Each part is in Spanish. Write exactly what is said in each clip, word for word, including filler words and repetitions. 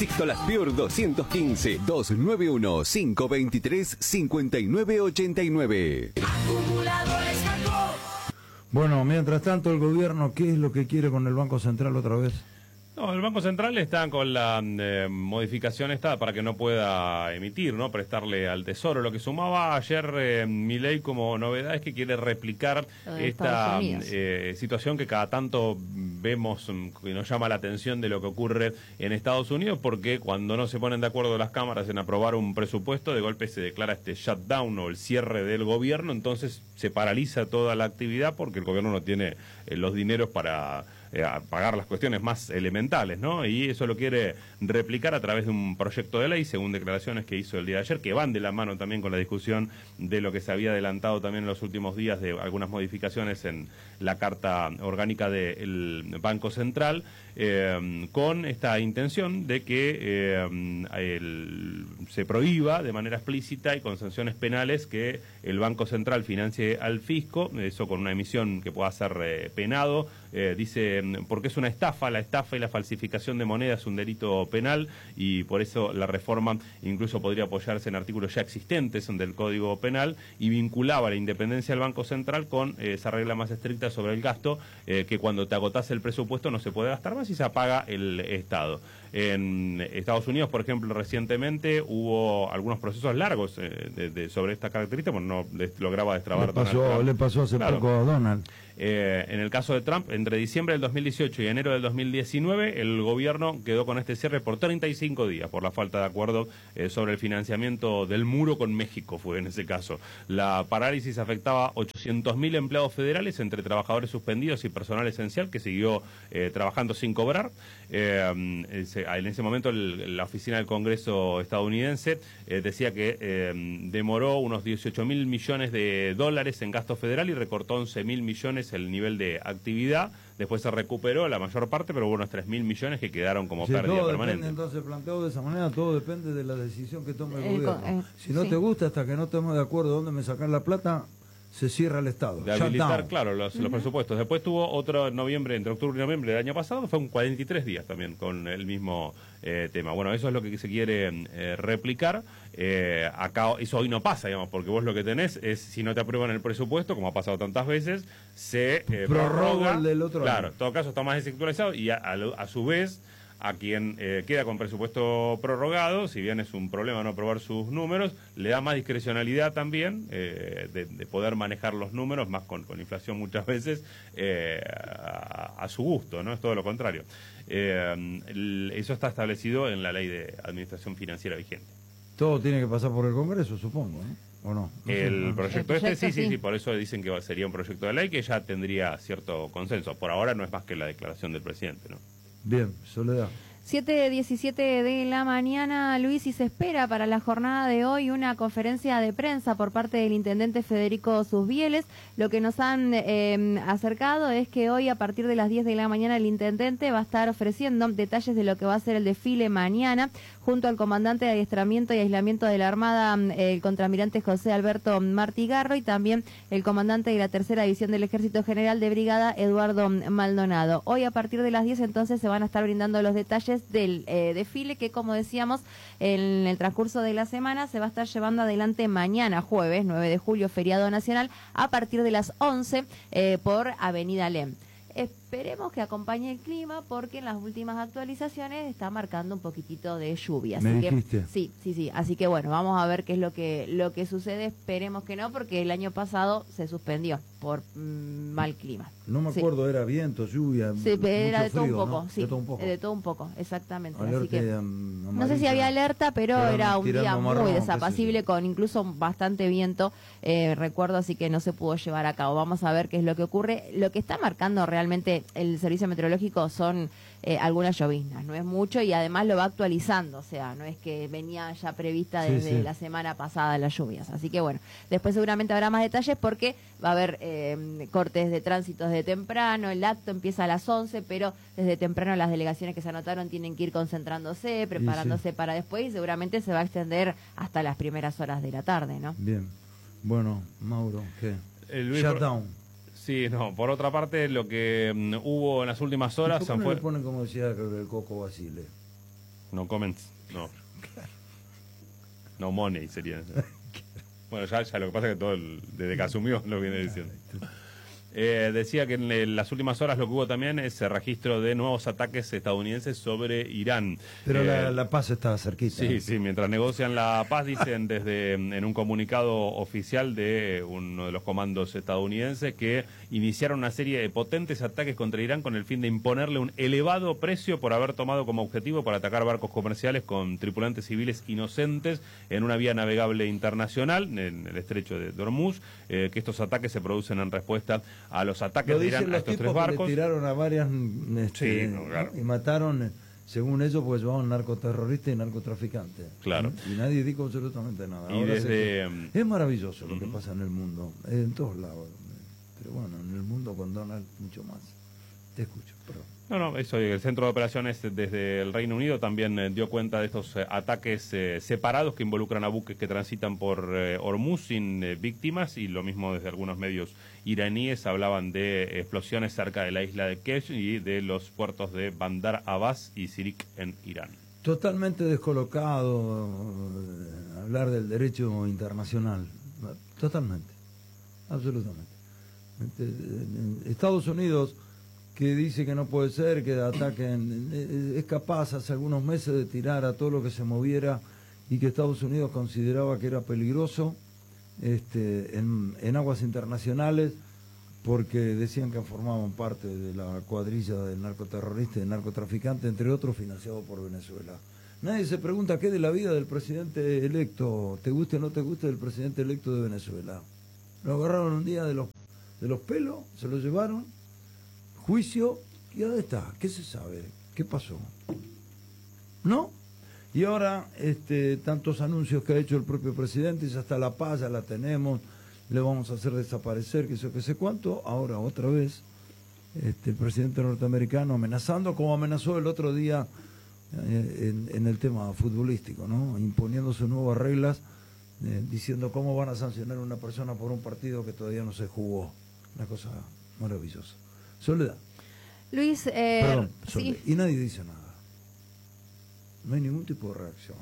Sixto Piur doscientos quince, doscientos noventa y uno, quinientos veintitrés, cincuenta y nueve ochenta y nueve. Acumuladores Jacob. Bueno, mientras tanto el gobierno, ¿qué es lo que quiere con el Banco Central otra vez? No, el Banco Central está con la eh, modificación esta para que no pueda emitir, ¿no? Prestarle al Tesoro. Lo que sumaba ayer eh, Milei como novedad es que quiere replicar esta eh, situación que cada tanto vemos, que nos llama la atención de lo que ocurre en Estados Unidos, porque cuando no se ponen de acuerdo las cámaras en aprobar un presupuesto, de golpe se declara este shutdown o el cierre del gobierno, entonces se paraliza toda la actividad porque el gobierno no tiene eh, los dineros para eh, pagar las cuestiones más elementales, ¿no? Y eso lo quiere replicar a través de un proyecto de ley, según declaraciones que hizo el día de ayer, que van de la mano también con la discusión de lo que se había adelantado también en los últimos días de algunas modificaciones en la Carta Orgánica del Banco Central, eh, con esta intención de que eh, el, se prohíba de manera explícita y con sanciones penales que el Banco Central financie al fisco, eso con una emisión que pueda ser eh, penado, eh, dice, porque es una estafa, la estafa y la falsificación de moneda es un delito penal y por eso la reforma incluso podría apoyarse en artículos ya existentes del Código Penal y vinculaba la independencia del Banco Central con eh, esa regla más estricta sobre el gasto, eh, que cuando te agotase el presupuesto no se puede gastar más y se apaga el Estado. En Estados Unidos, por ejemplo, recientemente hubo algunos procesos largos eh, de, de, sobre esta característica, bueno, no les lograba destrabar le pasó, Donald Trump. Le pasó hace claro. poco a Donald. Eh, en el caso de Trump, entre diciembre del dos mil dieciocho y enero del dos mil diecinueve, el gobierno quedó con este cierre por treinta y cinco días, por la falta de acuerdo eh, sobre el financiamiento del muro con México, fue en ese caso. La parálisis afectaba ochocientos mil empleados federales, entre trabajadores suspendidos y personal esencial, que siguió eh, trabajando sin cobrar. Eh, ese, en ese momento el, la oficina del Congreso estadounidense eh, decía que eh, demoró unos dieciocho mil millones de dólares en gasto federal y recortó once mil millones el nivel de actividad. Después se recuperó la mayor parte, pero hubo unos tres mil millones que quedaron como sí, pérdida todo permanente. Depende, entonces, planteado de esa manera, todo depende de la decisión que tome el, el gobierno. Eh, si no sí. te gusta, hasta que no estemos de acuerdo dónde me sacan la plata, se cierra el Estado. De habilitar, claro, los, uh-huh. los presupuestos. Después tuvo otro en noviembre, entre octubre y noviembre del año pasado, fue un cuarenta y tres días también con el mismo eh, tema. Bueno, eso es lo que se quiere eh, replicar. Eh, acá eso hoy no pasa, digamos, porque vos lo que tenés es, si no te aprueban el presupuesto, como ha pasado tantas veces, se eh, prorroga. El del otro claro, año. En todo caso está más desactualizado y a, a, a su vez a quien eh, queda con presupuesto prorrogado, si bien es un problema no aprobar sus números, le da más discrecionalidad también eh, de, de poder manejar los números, más con, con inflación muchas veces, eh, a, a su gusto, ¿no? Es todo lo contrario. Eh, el, eso está establecido en la ley de administración financiera vigente. Todo tiene que pasar por el Congreso, supongo, ¿no? ¿O no? no el, sé, no. proyecto el este, proyecto sí, sí, sí, sí, por eso dicen que sería un proyecto de ley que ya tendría cierto consenso. Por ahora no es más que la declaración del presidente, ¿no? Bien, Soledad. siete diecisiete de la mañana, Luis, y se espera para la jornada de hoy una conferencia de prensa por parte del intendente Federico Susbieles. Lo que nos han eh, acercado es que hoy a partir de las diez de la mañana el intendente va a estar ofreciendo detalles de lo que va a ser el desfile mañana, junto al comandante de adiestramiento y aislamiento de la Armada, el contraalmirante José Alberto Martigarro, y también el comandante de la tercera división del Ejército General de Brigada, Eduardo Maldonado. Hoy a partir de las diez entonces se van a estar brindando los detalles del eh, desfile que, como decíamos, en el transcurso de la semana se va a estar llevando adelante mañana, jueves nueve de julio, feriado nacional, a partir de las once eh, por Avenida Lem. Esperemos que acompañe el clima, porque en las últimas actualizaciones está marcando un poquitito de lluvia. Así ¿Me que, dijiste? sí, sí, sí. Así que bueno, vamos a ver qué es lo que lo que sucede. Esperemos que no, porque el año pasado se suspendió por mm, mal clima. No me sí. acuerdo, era viento, lluvia. Sí, era de todo frío, un poco, ¿no? sí. De todo un poco. De todo un poco, exactamente. Alerta Así que, um, no sé si había alerta, pero Tirando, era un día marrón, muy desapacible, sí. con incluso bastante viento, eh, recuerdo, así que no se pudo llevar a cabo. Vamos a ver qué es lo que ocurre. Lo que está marcando realmente el servicio meteorológico son eh, algunas lloviznas, no es mucho, y además lo va actualizando, o sea, no es que venía ya prevista desde sí, sí. la semana pasada las lluvias. Así que bueno, después seguramente habrá más detalles, porque va a haber eh, cortes de tránsito desde temprano. El acto empieza a las once, pero desde temprano las delegaciones que se anotaron tienen que ir concentrándose, preparándose sí, sí. para después, y seguramente se va a extender hasta las primeras horas de la tarde, ¿no? Bien. Bueno, Mauro, ¿qué? El Shutdown. Sí, no, por otra parte, lo que um, hubo en las últimas horas... ¿Por qué no fue... le ponen, como decía el Coco Basile? No comments, no. No money sería. Bueno, ya, ya lo que pasa es que todo el, desde que asumió lo viene diciendo. Eh, decía que en las últimas horas lo que hubo también es el registro de nuevos ataques estadounidenses sobre Irán. Pero eh, la, la paz está cerquita. Sí, sí, mientras negocian la paz, dicen desde en un comunicado oficial de uno de los comandos estadounidenses que iniciaron una serie de potentes ataques contra Irán con el fin de imponerle un elevado precio por haber tomado como objetivo para atacar barcos comerciales con tripulantes civiles inocentes en una vía navegable internacional, en el estrecho de Hormuz, eh, que estos ataques se producen en respuesta a los ataques Lo de dicen Irán a los estos tipos tres que barcos. le tiraron a varias este, Sí, no, claro. y mataron, eh, según ellos, pues llevaban narcoterroristas y narcotraficantes. Claro. Y nadie dijo absolutamente nada. Y Ahora desde, se- es maravilloso lo que Ujú. pasa en el mundo, en todos lados. Pero bueno, en el mundo con Donald mucho más. Te escucho, perdón. No, no, eso, el Centro de Operaciones desde el Reino Unido también eh, dio cuenta de estos eh, ataques eh, separados que involucran a buques que transitan por eh, Hormuz sin eh, víctimas, y lo mismo desde algunos medios iraníes hablaban de explosiones cerca de la isla de Kesh y de los puertos de Bandar Abbas y Sirik en Irán. Totalmente descolocado eh, hablar del derecho internacional. Totalmente. Absolutamente. Este, en Estados Unidos, que dice que no puede ser que ataquen, eh, es capaz hace algunos meses de tirar a todo lo que se moviera y que Estados Unidos consideraba que era peligroso este, en, en aguas internacionales, porque decían que formaban parte de la cuadrilla del narcoterrorista y del narcotraficante, entre otros financiado por Venezuela. Nadie se pregunta qué de la vida del presidente electo, te guste o no te guste, del presidente electo de Venezuela. Lo agarraron un día de los, de los pelos, se lo llevaron, juicio, ¿y dónde está? ¿Qué se sabe? ¿Qué pasó? ¿No? Y ahora, este, tantos anuncios que ha hecho el propio presidente, ya está la paz, ya la tenemos, le vamos a hacer desaparecer, que sé, que sé cuánto. Ahora, otra vez, este, el presidente norteamericano amenazando, como amenazó el otro día eh, en, en el tema futbolístico, ¿no? Imponiendo sus nuevas reglas, eh, diciendo cómo van a sancionar a una persona por un partido que todavía no se jugó. Una cosa maravillosa. Soledad. Luis, eh, Perdón, sí. Soledad. Y nadie dice nada. No hay ningún tipo de reacción.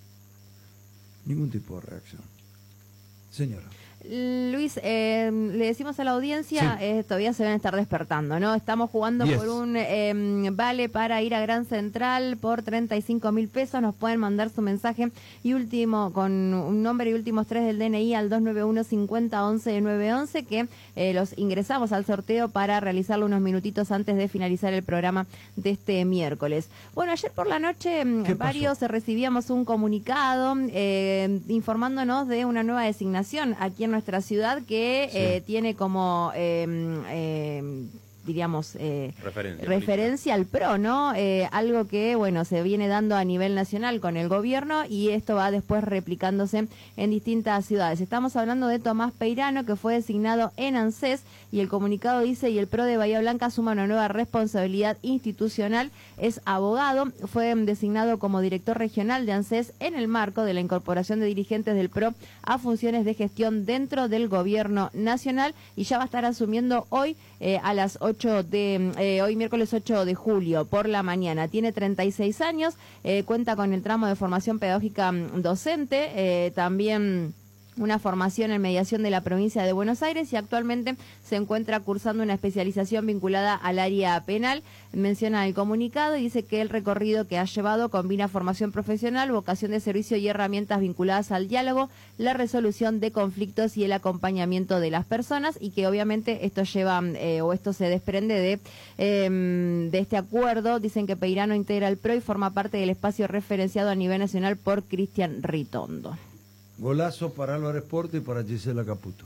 Ningún tipo de reacción. Señora. Luis, eh, le decimos a la audiencia, Sí. eh, todavía se van a estar despertando, ¿no? Estamos jugando Yes. por un eh, vale para ir a Gran Central por treinta y cinco mil pesos. Nos pueden mandar su mensaje y último, con un nombre y últimos tres del D N I al dos nueve uno cincuenta once nueve once, que eh, los ingresamos al sorteo para realizarlo unos minutitos antes de finalizar el programa de este miércoles. Bueno, ayer por la noche ¿Qué varios pasó? recibíamos un comunicado eh, informándonos de una nueva designación aquí en nuestra ciudad que Sí. eh, tiene como, eh, eh, diríamos, eh, Referencia. referencia al PRO, ¿no? Eh, algo que, bueno, se viene dando a nivel nacional con el gobierno y esto va después replicándose en distintas ciudades. Estamos hablando de Tomás Peirano, que fue designado en ANSES, y el comunicado dice: y el PRO de Bahía Blanca suma una nueva responsabilidad institucional, es abogado, fue designado como director regional de ANSES en el marco de la incorporación de dirigentes del PRO a funciones de gestión dentro del gobierno nacional, y ya va a estar asumiendo hoy eh, a las ocho de, eh, hoy miércoles ocho de julio por la mañana. Tiene treinta y seis años, eh, cuenta con el tramo de formación pedagógica mm, docente, eh, también una formación en mediación de la provincia de Buenos Aires, y actualmente se encuentra cursando una especialización vinculada al área penal. Menciona el comunicado y dice que el recorrido que ha llevado combina formación profesional, vocación de servicio y herramientas vinculadas al diálogo, la resolución de conflictos y el acompañamiento de las personas, y que obviamente esto lleva eh, o esto se desprende de, eh, de este acuerdo. Dicen que Peirano integra el PRO y forma parte del espacio referenciado a nivel nacional por Cristian Ritondo. Golazo para Álvarez Porto y para Gisela Caputo.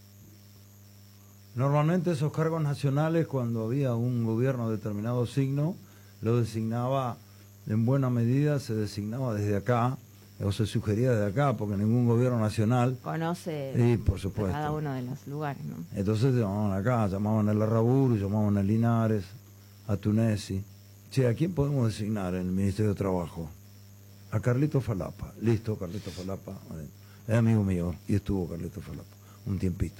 Normalmente esos cargos nacionales, cuando había un gobierno de determinado signo, lo designaba, en buena medida se designaba desde acá, o se sugería desde acá, porque ningún gobierno nacional... Conoce Sí, por supuesto. cada uno de los lugares, ¿no? Entonces llamaban acá, llamaban a Larraburu, llamaban a Linares, a Tunesi. Che, ¿a quién podemos designar en el Ministerio de Trabajo? A Carlito Falapa. Listo, Carlito Falapa. Es amigo mío y estuvo Carlito Falapa un tiempito.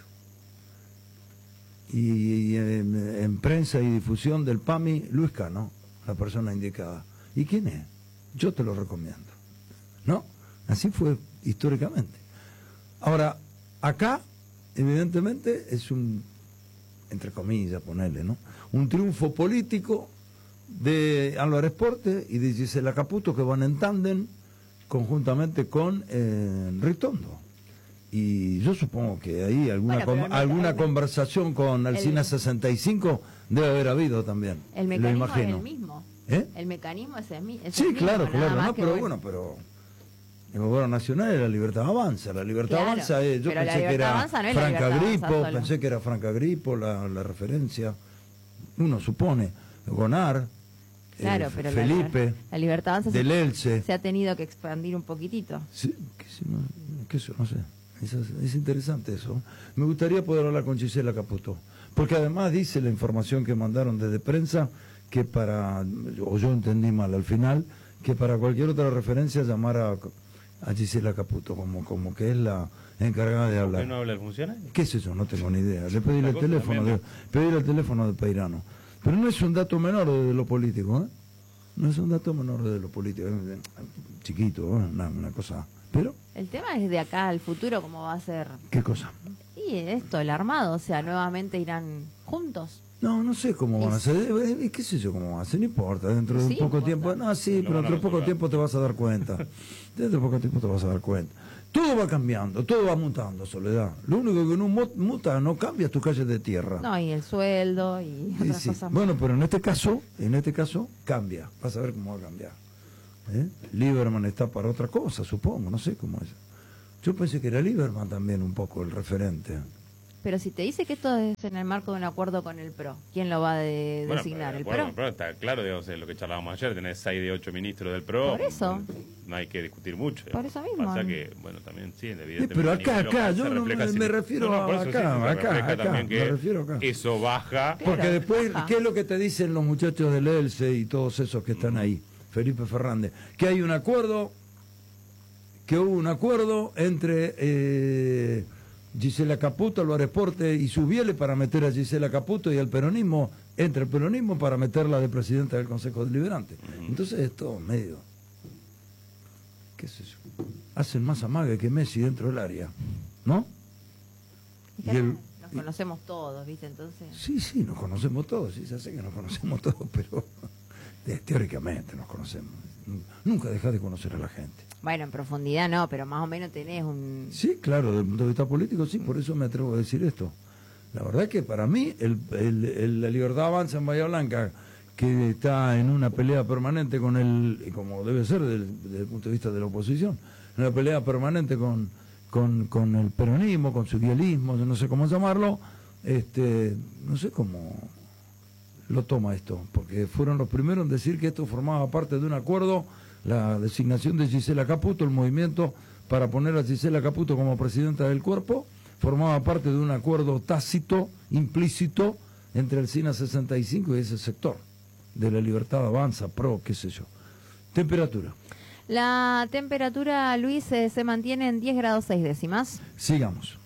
Y, y en, en prensa y difusión del P A M I, Luis Cano, la persona indicada. ¿Y quién es? yo te lo recomiendo. ¿No? Así fue históricamente. Ahora, acá, evidentemente, es un, entre comillas, ponerle, ¿no? Un triunfo político de Álvarez Porte y de Gisela Caputo, que van en tándem conjuntamente con eh, Ritondo. Y yo supongo que ahí alguna Bueno, com- el alguna meca- conversación con Alsina el- sesenta y cinco debe haber habido también. El lo mecanismo es imagino. el mismo. ¿Eh? El mecanismo es el, mi- es Sí, el mismo. claro, nada claro, más no, que pero bueno, pero el gobierno nacional es la Libertad Avanza, la Libertad Claro, Avanza es, yo pero la pensé que Libertad era Avanza no es la Franca Libertad Avanza Gripo, solo. pensé que era Franca Gripo la, la referencia, uno supone, Gonar, Claro, eh, pero la- Felipe, la, Libertad Avanza se, Del Elce, se ha tenido que expandir un poquitito. sí, qué sé, no, qué sé, no sé, es, es interesante eso. Me gustaría poder hablar con Gisela Caputo, porque además dice la información que mandaron desde prensa que para, o yo entendí mal al final, que para cualquier otra referencia llamar a, a Gisela Caputo, como, como que es la encargada de ¿Por hablar. qué no habla el funcionario? ¿Qué es eso? No tengo ni idea. Le pedí el cosa teléfono, también, de, pedí el teléfono de Peirano. Pero no es un dato menor de lo político, ¿eh? No es un dato menor de lo político. Es chiquito, ¿eh? una, una cosa. Pero, El tema es de acá al futuro cómo va a ser. ¿qué cosa? Y esto, el armado, o sea, nuevamente irán juntos. No, no sé cómo van a Es- hacer. Eh, eh, ¿Qué sé yo cómo van a hacer? No importa. Dentro de un Sí, poco importa. tiempo. No, sí, Lo pero van a dentro de poco resolver. tiempo te vas a dar cuenta. Dentro de poco tiempo te vas a dar cuenta. Todo va cambiando, todo va mutando, Soledad. Lo único que no mu- muta, no cambia tus calles de tierra. No, y el sueldo y Sí, otras sí. cosas más. Bueno, pero en este caso, en este caso, cambia. Vas a ver cómo va a cambiar. ¿Eh? Lieberman está para otra cosa, supongo, no sé cómo es. Yo pensé que era Lieberman también un poco el referente. Pero si te dice que esto es en el marco de un acuerdo con el P R O, ¿quién lo va a de- Bueno, designar? pero, ¿El bueno, P R O? pero está claro, digamos, es lo que charlábamos ayer, tenés seis de ocho ministros del P R O. Por eso. No hay que discutir mucho. Por digamos. eso mismo. Pasa que, bueno, también sí, Eh, evidentemente. pero a acá, nivel acá, local yo se no refleja me, así. me refiero No, no, por eso a sí, acá, se acá, refleja acá, también que me refiero acá. eso baja. Claro, Porque después, baja. ¿qué es lo que te dicen los muchachos del ELCE y todos esos que están ahí? Felipe Fernández, que hay un acuerdo, que hubo un acuerdo entre eh, Gisela Caputo, Álvarez Porte y Subiele para meter a Gisela Caputo y al peronismo, entre el peronismo para meterla de presidenta del Consejo Deliberante. Entonces es todo medio, qué sé yo, hacen más amague que Messi dentro del área, ¿no? Es que y el- acá nos conocemos todos, ¿viste? Entonces, Sí, sí, nos conocemos todos, sí, ya sé que nos conocemos todos, pero eh, teóricamente nos conocemos. Nunca dejas de conocer a la gente. bueno, en profundidad no, pero más o menos tenés un... Sí, claro, desde el punto de vista político, sí, por eso me atrevo a decir esto. La verdad es que para mí el, el- el- la Libertad Avanza en Bahía Blanca, que está en una pelea permanente con el, como debe ser del- desde el punto de vista de la oposición, en una pelea permanente con, con, con el peronismo, con su idealismo, yo no sé cómo llamarlo, este, no sé cómo lo toma esto, porque fueron los primeros en decir que esto formaba parte de un acuerdo, la designación de Gisela Caputo, el movimiento para poner a Gisela Caputo como presidenta del cuerpo, formaba parte de un acuerdo tácito, implícito, entre el SINA sesenta y cinco y ese sector, de la Libertad Avanza, PRO, qué sé yo. Temperatura. La temperatura, Luis, eh, se mantiene en diez grados seis décimas. Sigamos.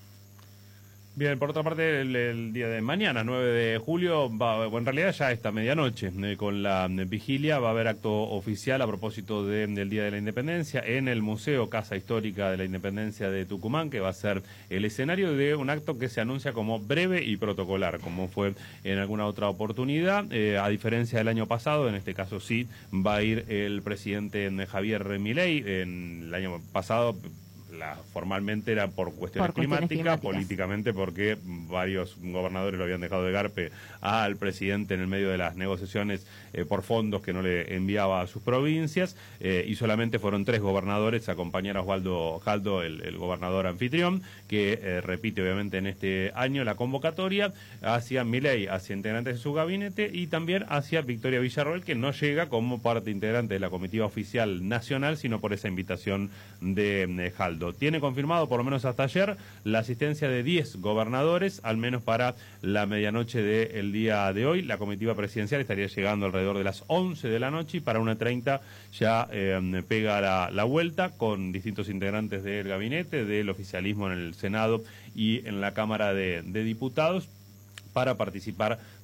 Bien, por otra parte, el, el día de mañana, nueve de julio, va, bueno, en realidad ya esta medianoche, eh, con la eh, vigilia, va a haber acto oficial a propósito de- del Día de la Independencia en el Museo Casa Histórica de la Independencia de Tucumán, que va a ser el escenario de un acto que se anuncia como breve y protocolar, como fue en alguna otra oportunidad. Eh, a diferencia del año pasado, en este caso sí, va a ir el presidente eh, Javier Milei. En el año pasado... La, formalmente era por cuestiones, Por cuestiones climáticas, climáticas. políticamente porque varios gobernadores lo habían dejado de garpe al presidente en el medio de las negociaciones eh, por fondos que no le enviaba a sus provincias, eh, y solamente fueron tres gobernadores a acompañar a Osvaldo Jaldo, el, el gobernador anfitrión, que eh, repite obviamente en este año la convocatoria hacia Milei, hacia integrantes de su gabinete y también hacia Victoria Villarroel, que no llega como parte integrante de la comitiva oficial nacional, sino por esa invitación de eh, Jaldo. Tiene confirmado, por lo menos hasta ayer, la asistencia de diez gobernadores, al menos para la medianoche del día de hoy. La comitiva presidencial estaría llegando alrededor de las once de la noche y para una treinta ya eh, pega la, la vuelta con distintos integrantes del gabinete, del oficialismo en el Senado y en la Cámara de, de Diputados, para participar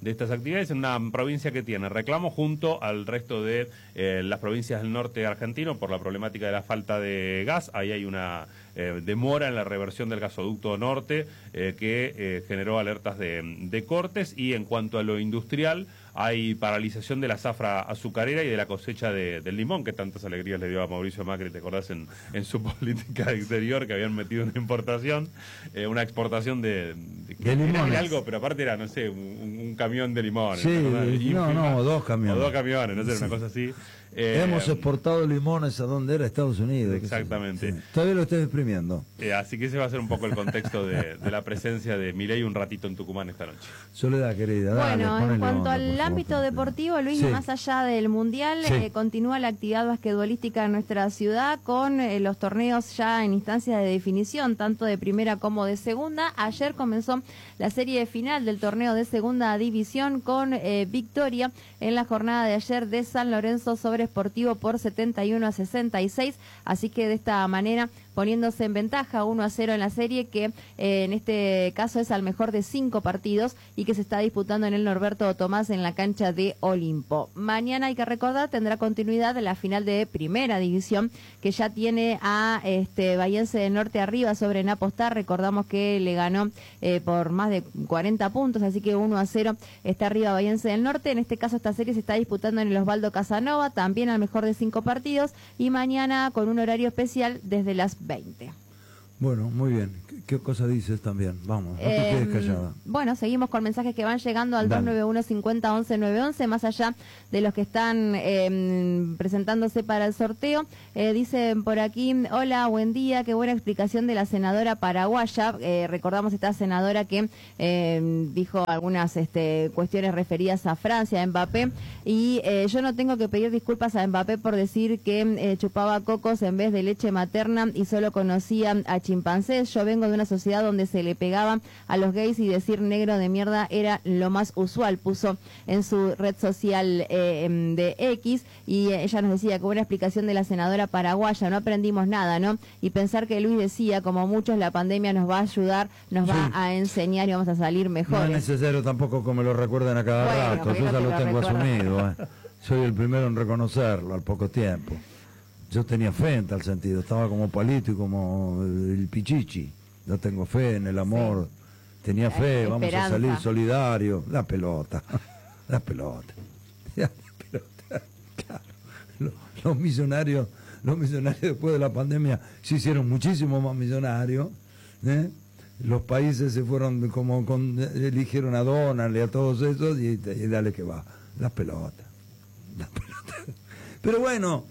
de estas actividades en una provincia que tiene reclamo junto al resto de eh, las provincias del norte argentino por la problemática de la falta de gas. Ahí hay una eh, demora en la reversión del gasoducto norte eh, que eh, generó alertas de, de cortes, y en cuanto a lo industrial hay paralización de la zafra azucarera y de la cosecha de, del limón, que tantas alegrías le dio a Mauricio Macri, ¿te acordás? En, en su política exterior, que habían metido una importación, eh, una exportación de, de, de limones. Era algo, pero aparte era, no sé, un, un camión de limones. Sí, ¿no? no, no, dos camiones. O dos camiones, no sé, Sí. una cosa así. Eh, Hemos exportado limones a donde era Estados Unidos. Exactamente. Sí. Todavía lo estoy exprimiendo. Eh, así que ese va a ser un poco el contexto de, de la presencia de Milei un ratito en Tucumán esta noche. Soledad, querida. Dale, Bueno, ponele en cuanto onda, al por ámbito favor. deportivo, Luis, Sí. más allá del Mundial, Sí. eh, continúa la actividad basquetbolística en nuestra ciudad con eh, los torneos ya en instancias de definición, tanto de primera como de segunda. Ayer comenzó la serie final del torneo de segunda división con eh, victoria en la jornada de ayer de San Lorenzo sobre Sportivo por setenta y uno a sesenta y seis, así que de esta manera poniéndose en ventaja uno a cero en la serie, que eh, en este caso es al mejor de cinco partidos y que se está disputando en el Norberto Tomás en la cancha de Olimpo. Mañana, hay que recordar, tendrá continuidad la final de primera división, que ya tiene a este Bahiense del Norte arriba sobre Napostar. Recordamos que le ganó eh, por más de cuarenta puntos, así que uno a cero está arriba Bahiense del Norte. En este caso esta serie se está disputando en el Osvaldo Casanova, también al mejor de cinco partidos, y mañana con un horario especial desde las veinte. Bueno, muy bien. ¿Qué, qué cosa dices también? Vamos, no te Eh, quedes callada. Bueno, seguimos con mensajes que van llegando al Dale. dos nueve uno cincuenta once novecientos once, más allá de los que están eh, presentándose para el sorteo. Eh, dicen por aquí, hola, buen día, qué buena explicación de la senadora paraguaya. Eh, recordamos esta senadora que eh, dijo algunas este, cuestiones referidas a Francia, a Mbappé, y eh, yo no tengo que pedir disculpas a Mbappé por decir que eh, chupaba cocos en vez de leche materna y solo conocía a chimpancés. Yo vengo de una sociedad donde se le pegaba a los gays y decir negro de mierda era lo más usual, puso en su red social eh, de X, y eh, ella nos decía que buena explicación de la senadora paraguaya, no aprendimos nada, ¿no? Y pensar que Luis decía, como muchos, la pandemia nos va a ayudar, nos va Sí. a enseñar y vamos a salir No es mejores. necesario tampoco que me lo recuerden a cada Bueno, rato, porque yo no ya te lo lo tengo recuerdo. asumido. ¿eh? Soy el primero en reconocerlo al poco tiempo. Yo tenía fe en tal sentido, estaba como Palito y como el Pichichi. Yo tengo fe en el amor, tenía fe, Eh, vamos a esperanza. salir solidarios. La pelota, la pelota, la pelota. Claro. Los, los millonarios, los millonarios después de la pandemia se hicieron muchísimo más millonarios. ¿eh? Los países se fueron como con, eligieron a Donald y a todos esos y, y dale que va, la pelota, la pelota. Pero bueno,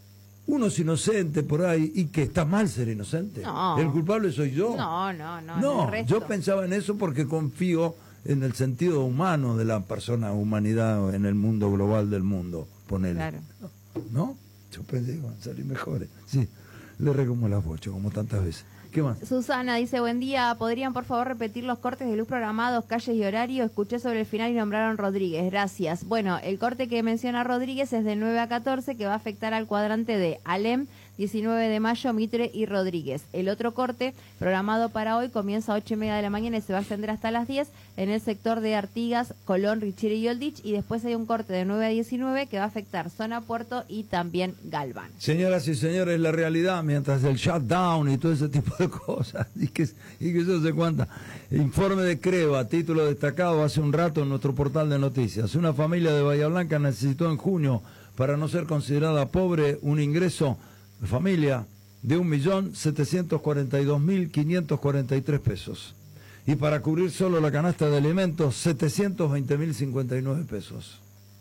uno es inocente por ahí, y que está mal ser inocente. No. El culpable soy yo. No, no, no. No, el resto. yo pensaba en eso porque confío en el sentido humano de la persona, humanidad en el mundo global del mundo. Ponele. Claro. ¿No? Yo pensé que iban a salir mejores. Sí, le recomo las bochas como tantas veces. ¿Qué más? Susana dice, buen día, ¿podrían por favor repetir los cortes de luz programados, calles y horario? Escuché sobre el final y nombraron Rodríguez, gracias. Bueno, el corte que menciona Rodríguez es del nueve a catorce, que va a afectar al cuadrante de Alem, diecinueve de mayo, Mitre y Rodríguez. El otro corte, programado para hoy, comienza a ocho y media de la mañana y se va a extender hasta las diez en el sector de Artigas, Colón, Richiri y Oldich, y después hay un corte de nueve a diecinueve que va a afectar zona Puerto y también Galván. Señoras y señores, la realidad, mientras el shutdown y todo ese tipo de cosas, y que, y que yo sé cuánta. Informe de Creva, título destacado hace un rato en nuestro portal de noticias. Una familia de Bahía Blanca necesitó en junio, para no ser considerada pobre, un ingreso de familia de un millón setecientos cuarenta y dos mil quinientos cuarenta y tres pesos. Y para cubrir solo la canasta de alimentos, setecientos veinte mil cincuenta y nueve pesos.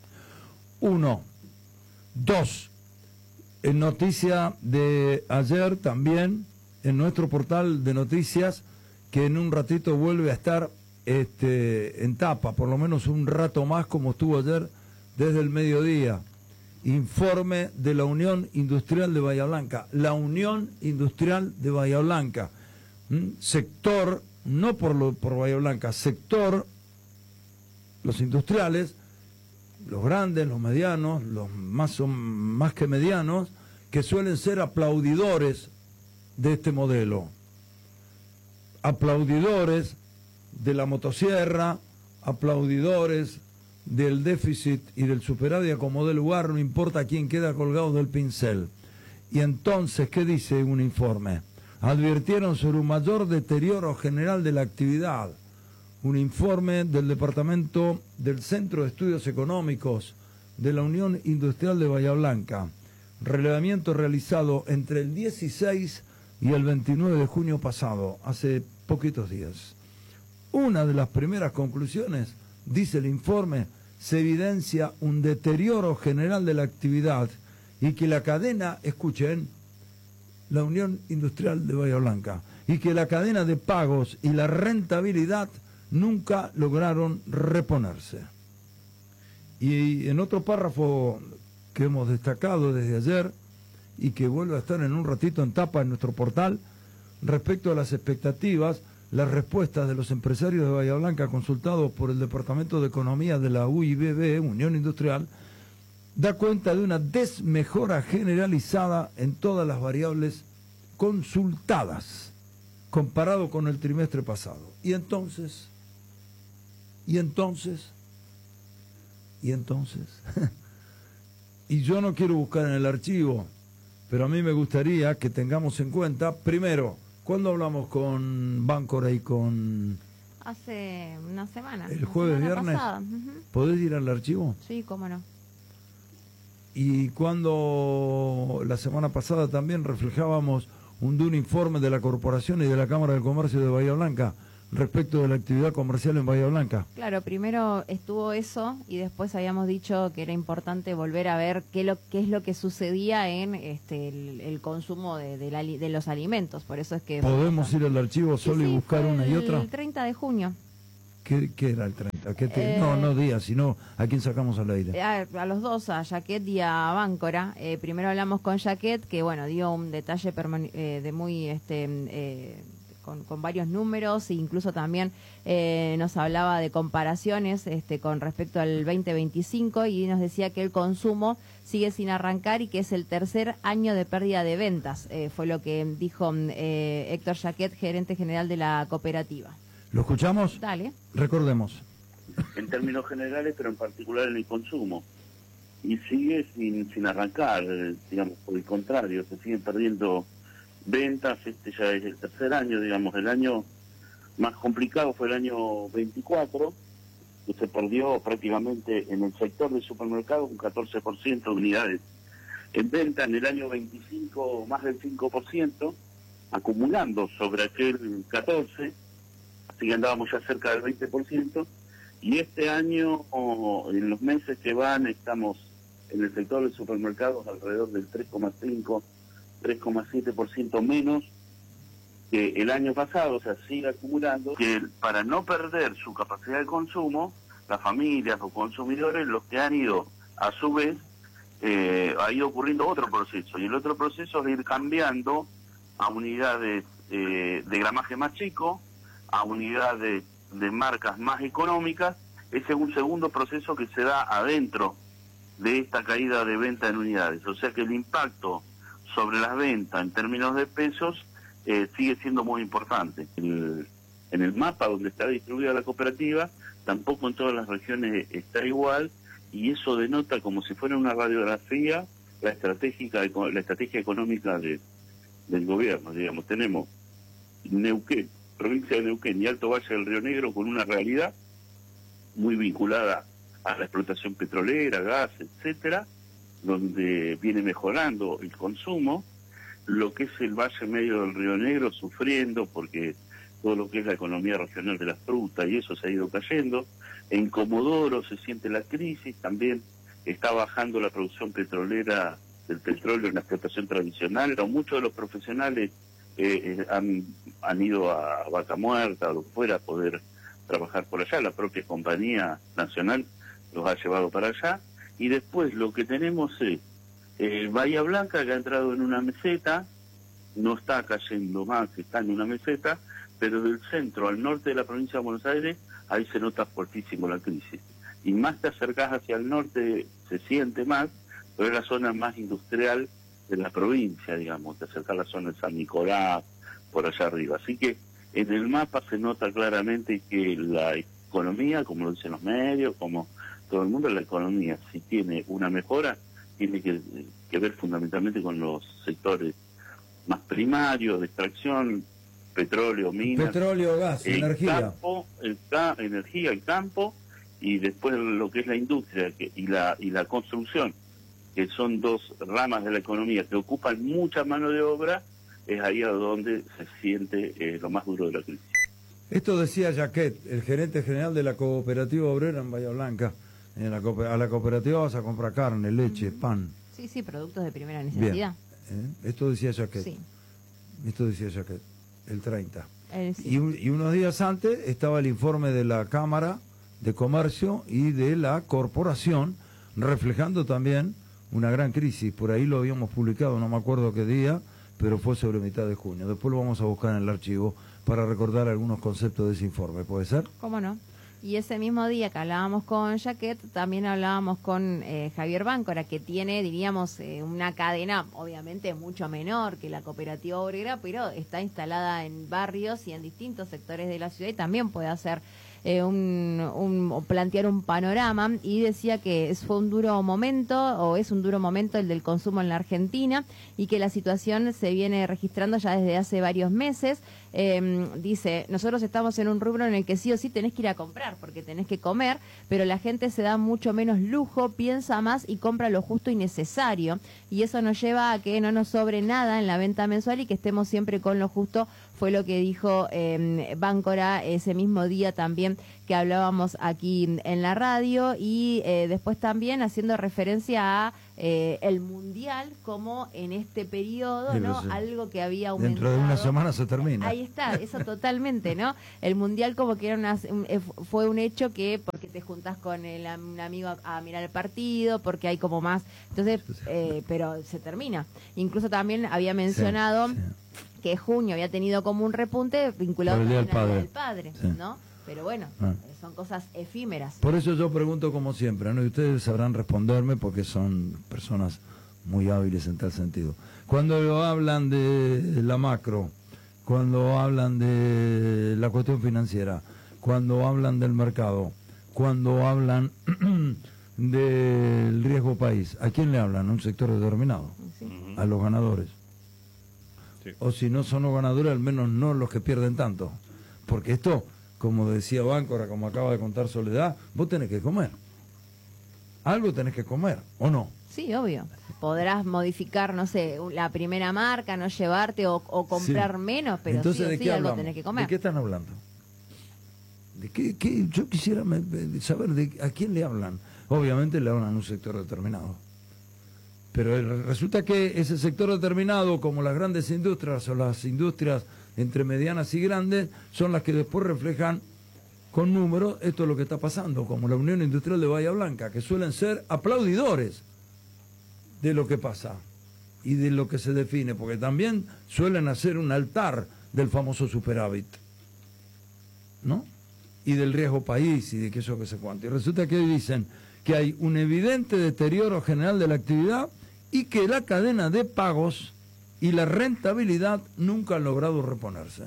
Uno. Dos. En noticia de ayer también, en nuestro portal de noticias, que en un ratito vuelve a estar este, en tapa, por lo menos un rato más como estuvo ayer desde el mediodía. Informe de la Unión Industrial de Bahía Blanca. La Unión Industrial de Bahía Blanca. ¿Mm? Sector, no por, lo, por Bahía Blanca, sector, los industriales, los grandes, los medianos, los más, son más que medianos, que suelen ser aplaudidores de este modelo. Aplaudidores de la motosierra aplaudidores del déficit y del superávit como del lugar, no importa quién queda colgado del pincel. Y entonces, ¿qué dice un informe? Advirtieron sobre un mayor deterioro general de la actividad. Un informe del Departamento del Centro de Estudios Económicos de la Unión Industrial de Bahía Blanca. Relevamiento realizado entre el dieciséis y el veintinueve de junio pasado, hace poquitos días. Una de las primeras conclusiones, dice el informe, se evidencia un deterioro general de la actividad y que la cadena, escuchen, la Unión Industrial de Bahía Blanca, y que la cadena de pagos y la rentabilidad nunca lograron reponerse. Y en otro párrafo que hemos destacado desde ayer y que vuelve a estar en un ratito en tapa en nuestro portal, respecto a las expectativas, las respuestas de los empresarios de Bahía Blanca consultados por el Departamento de Economía de la U I B B, Unión Industrial, da cuenta de una desmejora generalizada en todas las variables consultadas, comparado con el trimestre pasado. Y entonces, y entonces, y entonces, y yo no quiero buscar en el archivo, pero a mí me gustaría que tengamos en cuenta, primero, ¿cuándo hablamos con Báncora y con...? Hace una semana. ¿El jueves, viernes? Uh-huh. ¿Podés ir al archivo? Sí, cómo no. Y cuando la semana pasada también reflejábamos un, de un informe de la Corporación y de la Cámara de Comercio de Bahía Blanca respecto de la actividad comercial en Bahía Blanca. Claro, primero estuvo eso y después habíamos dicho que era importante volver a ver qué, lo, qué es lo que sucedía en este el, el consumo de, de, la, de los alimentos. Por eso es que... ¿Podemos ir al archivo solo sí, sí, y buscar una y otra? El treinta de junio. ¿Qué, qué era el treinta? ¿Qué te... eh, no, no día, sino a quién sacamos al aire. A, a los dos, a Jaquet y a Báncora. Eh, primero hablamos con Jaquet, que bueno, dio un detalle eh, de muy... este eh, Con, con varios números e incluso también eh, nos hablaba de comparaciones este, con respecto al veinte veinticinco y nos decía que el consumo sigue sin arrancar y que es el tercer año de pérdida de ventas. Eh, fue lo que dijo eh, Héctor Jaquet, gerente general de la cooperativa. ¿Lo escuchamos? Dale. Recordemos. En términos generales, pero en particular en el consumo. Y sigue sin, sin arrancar, digamos, por el contrario, se siguen perdiendo ventas. Este ya es el tercer año, digamos. El año más complicado fue el año veinticuatro, que se perdió prácticamente en el sector del supermercado un catorce por ciento de unidades en venta. En el año veinticinco más del cinco por ciento, acumulando sobre aquel catorce, así que andábamos ya cerca del veinte por ciento, y este año, oh, en los meses que van, estamos en el sector de supermercados alrededor del tres coma cinco, tres coma siete por ciento menos que el año pasado. O sea, sigue acumulando, que para no perder su capacidad de consumo, las familias, los consumidores, los que han ido, a su vez, eh, ha ido ocurriendo otro proceso, y el otro proceso es ir cambiando a unidades eh, de gramaje más chico, a unidades de marcas más económicas. Ese es un segundo proceso que se da adentro de esta caída de venta en unidades. O sea que el impacto sobre las ventas en términos de pesos eh, sigue siendo muy importante. El, en el mapa donde está distribuida la cooperativa, tampoco en todas las regiones está igual, y eso denota, como si fuera una radiografía, la estratégica, la estrategia económica de, del gobierno. Digamos, tenemos Neuquén, provincia de Neuquén y Alto Valle del Río Negro con una realidad muy vinculada a la explotación petrolera, gas, etcétera, donde viene mejorando el consumo. Lo que es el Valle Medio del Río Negro sufriendo porque todo lo que es la economía regional de las frutas y eso se ha ido cayendo. En Comodoro se siente la crisis, también está bajando la producción petrolera del petróleo en la explotación tradicional, pero muchos de los profesionales eh, eh, han, han ido a Vaca Muerta o lo que fuera a poder trabajar por allá. La propia compañía nacional los ha llevado para allá. Y después lo que tenemos es eh, Bahía Blanca, que ha entrado en una meseta, no está cayendo más, está en una meseta, pero del centro al norte de la provincia de Buenos Aires, ahí se nota fuertísimo la crisis. Y más te acercás hacia el norte, se siente más, pero es la zona más industrial de la provincia, digamos, te acercás a la zona de San Nicolás, por allá arriba. Así que en el mapa se nota claramente que la economía, como lo dicen los medios, como todo el mundo, la economía, si tiene una mejora, tiene que, que ver fundamentalmente con los sectores más primarios, de extracción, petróleo, minas. Petróleo, gas, el energía. Campo, el ca energía, el campo, y después lo que es la industria que, y, la, y la construcción, que son dos ramas de la economía que ocupan mucha mano de obra, es ahí a donde se siente eh, lo más duro de la crisis. Esto decía Jaquet, el gerente general de la cooperativa obrera en Bahía Blanca. En la, a la cooperativa vas a comprar carne, leche, pan. Sí, sí, productos de primera necesidad. Bien. ¿Eh? Esto decía Jaquet. Sí. Esto decía Jaquet, el treinta. El, sí. y, un, y unos días antes estaba el informe de la Cámara de Comercio y de la Corporación, reflejando también una gran crisis. Por ahí lo habíamos publicado, no me acuerdo qué día, pero fue sobre mitad de junio. Después lo vamos a buscar en el archivo para recordar algunos conceptos de ese informe. ¿Puede ser? ¿Cómo no? Y ese mismo día que hablábamos con Jaquet, también hablábamos con eh, Javier Báncora, que tiene, diríamos, eh, una cadena obviamente mucho menor que la cooperativa obrera, pero está instalada en barrios y en distintos sectores de la ciudad y también puede hacer eh, un, un o plantear un panorama, y decía que es, fue un duro momento, o es un duro momento el del consumo en la Argentina, y que la situación se viene registrando ya desde hace varios meses. Eh, dice, nosotros estamos en un rubro en el que sí o sí tenés que ir a comprar, porque tenés que comer, pero la gente se da mucho menos lujo, piensa más y compra lo justo y necesario, y eso nos lleva a que no nos sobre nada en la venta mensual y que estemos siempre con lo justo, fue lo que dijo eh, Báncora ese mismo día también que hablábamos aquí en la radio, y eh, después también haciendo referencia a eh, el Mundial como en este periodo, sí, ¿no? Sí. Algo que había aumentado. Dentro de una semana se termina. Ahí está, eso totalmente, ¿no? El Mundial como que era una, un, fue un hecho que, porque te juntás con el, un amigo a, a mirar el partido, porque hay como más, entonces, eh, pero se termina. Incluso también había mencionado sí, sí. que junio había tenido como un repunte vinculado con el Día del Padre, del padre sí. ¿no? Pero bueno, ah. son cosas efímeras. Por eso yo pregunto como siempre, ¿no? Y ustedes sabrán responderme porque son personas muy hábiles en tal sentido. Cuando hablan de la macro, cuando hablan de la cuestión financiera, cuando hablan del mercado, cuando hablan del riesgo país, ¿a quién le hablan? ¿A un sector determinado? Sí. A los ganadores. Sí. O si no son los ganadores, al menos no los que pierden tanto. Porque esto, como decía Báncora, como acaba de contar Soledad, vos tenés que comer. Algo tenés que comer, ¿o no? Sí, obvio. Podrás modificar, no sé, la primera marca, no llevarte o, o comprar sí. menos, pero entonces, sí o ¿de sí qué algo hablamos? tenés que comer. ¿De qué están hablando? ¿De qué, qué? Yo quisiera saber de a quién le hablan. Obviamente le hablan a un sector determinado. Pero el, resulta que ese sector determinado, como las grandes industrias o las industrias entre medianas y grandes, son las que después reflejan con números esto es lo que está pasando, como la Unión Industrial de Bahía Blanca, que suelen ser aplaudidores de lo que pasa y de lo que se define, porque también suelen hacer un altar del famoso superávit, ¿no? Y del riesgo país y de que eso que se cuánto. Y resulta que dicen que hay un evidente deterioro general de la actividad y que la cadena de pagos y la rentabilidad nunca han logrado reponerse.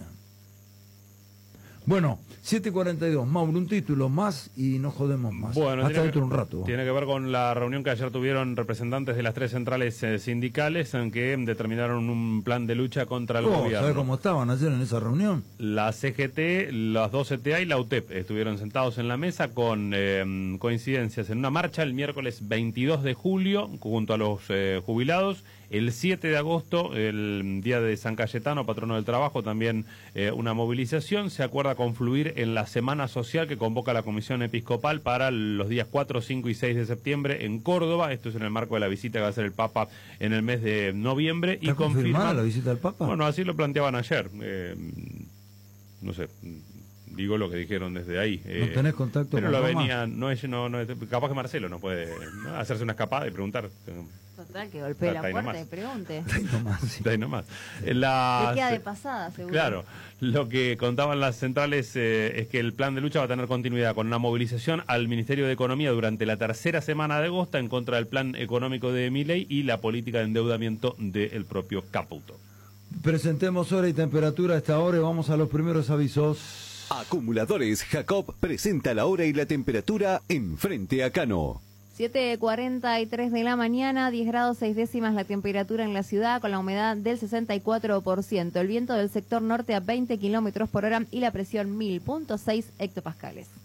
Bueno, siete cuarenta y dos, Mauro, un título más y no jodemos más. Bueno, hasta dentro de un rato. Tiene que ver con la reunión que ayer tuvieron representantes de las tres centrales eh, sindicales en que determinaron un plan de lucha contra el oh, gobierno. ¿Sabes cómo estaban ayer en esa reunión? La C G T, las dos C T A y la U T E P estuvieron sentados en la mesa con eh, coincidencias en una marcha el miércoles veintidós de julio junto a los eh, jubilados. El siete de agosto, el día de San Cayetano, patrono del trabajo, también eh, una movilización. Se acuerda confluir en la Semana Social que convoca la Comisión Episcopal para los días cuatro, cinco y seis de septiembre en Córdoba. Esto es en el marco de la visita que va a hacer el Papa en el mes de noviembre. ¿Está y confirmada la visita del Papa? Bueno, así lo planteaban ayer. Eh, no sé... Digo lo que dijeron desde ahí. ¿No eh, tenés contacto pero con lo Roma? venía, no es, no, no es, capaz que Marcelo no puede ¿no? hacerse una escapada y preguntar. Total, que golpee la puerta nomás. y pregunte. Ahí nomás, sí. Ahí nomás. La, ¿Qué queda de pasada, seguro? Claro, lo que contaban las centrales eh, es que el plan de lucha va a tener continuidad con una movilización al Ministerio de Economía durante la tercera semana de agosto en contra del plan económico de Milei y la política de endeudamiento del propio Caputo. Presentemos hora y temperatura a esta hora y vamos a los primeros avisos. Acumuladores Jacob presenta la hora y la temperatura en Frente a Cano. siete cuarenta y tres de la mañana, diez grados seis décimas la temperatura en la ciudad, con la humedad del sesenta y cuatro por ciento. El viento del sector norte a veinte kilómetros por hora y la presión mil punto seis hectopascales.